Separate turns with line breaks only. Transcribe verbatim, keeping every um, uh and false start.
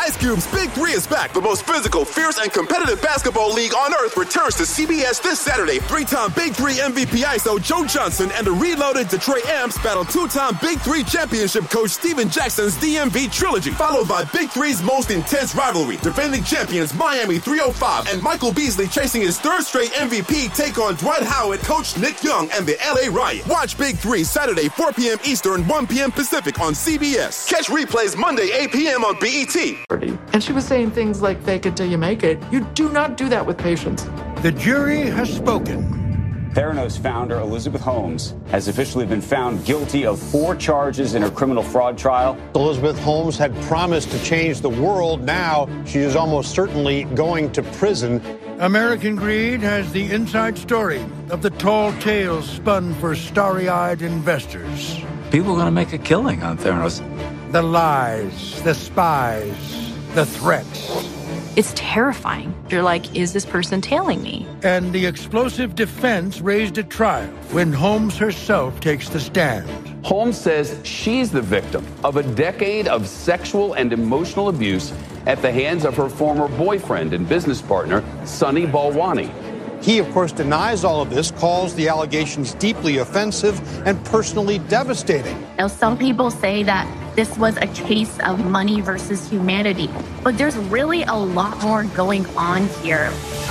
Ice Cube's Big Three is back. The most physical, fierce, and competitive basketball league on earth returns to C B S this Saturday. Three-time Big Three M V P I S O Joe Johnson and the reloaded Detroit Amps battle two-time Big Three championship coach Steven Jackson's D M V trilogy, followed by Big Three's most intense rivalry. Defending champions Miami three oh five and Michael Beasley chasing his third straight M V P take on Dwight Howard, coach Nick Young, and the L A Riot. Watch Big Three Saturday, four p.m. Eastern, one p.m. Pacific on C B S. Catch replays Monday, eight p.m. on B E T.
And she was saying things like, fake it till you make it. You do not do that with patients.
The jury has spoken.
Theranos founder Elizabeth Holmes has officially been found guilty of four charges in her criminal fraud trial.
Elizabeth Holmes had promised to change the world. Now she is almost certainly going to prison.
American Greed has the inside story of the tall tales spun for starry-eyed investors.
People are going to make a killing on Theranos.
The lies, the spies, the threats.
It's terrifying. You're like, is this person tailing me?
And the explosive defense raised at trial when Holmes herself takes the stand.
Holmes says she's the victim of a decade of sexual and emotional abuse at the hands of her former boyfriend and business partner, Sunny Balwani.
He, of course, denies all of this, calls the allegations deeply offensive and personally devastating.
Now, some people say that this was a case of money versus humanity, but there's really a lot more going on here.